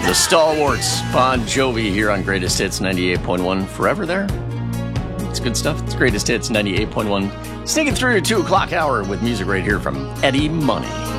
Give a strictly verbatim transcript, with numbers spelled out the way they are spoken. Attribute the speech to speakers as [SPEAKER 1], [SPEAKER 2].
[SPEAKER 1] The Stalwarts, Bon Jovi here on Greatest Hits ninety-eight point one. Forever there? It's good stuff. It's Greatest Hits ninety-eight point one. Sneaking through your two o'clock hour with music right here from Eddie Money.